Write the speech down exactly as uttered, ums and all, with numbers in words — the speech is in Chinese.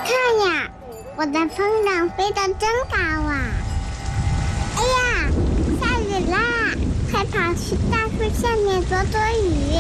看呀，我的风筝飞得真高啊！哎呀，下雨啦！快跑去大树下面躲躲雨。